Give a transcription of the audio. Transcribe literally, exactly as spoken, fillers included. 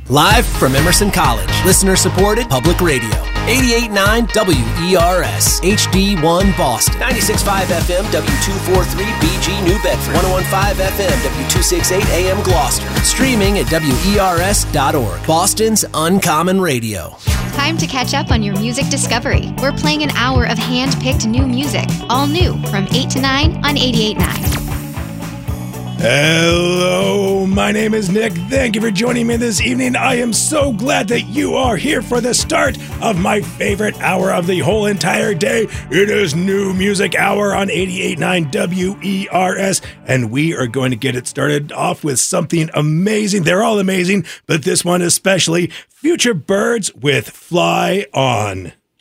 Live from Emerson College, listener-supported public radio. eighty-eight point nine W E R S, H D one Boston. ninety-six point five F M, W two forty-three B G New Bedford. one oh one point five F M, W two sixty-eight A M Gloucester. Streaming at W E R S dot org. Boston's Uncommon Radio. Time to catch up on your music discovery. We're playing an hour of hand-picked new music. All new from eight to nine on eighty-eight point nine. Hello, my name is Nick. Thank you for joining me this evening. I am so glad that you are here for the start of my favorite hour of the whole entire day. It is New Music Hour on eighty-eight point nine W E R S, and we are going to get it started off with something amazing. They're all amazing, but this one especially, Future Birds with Fly On.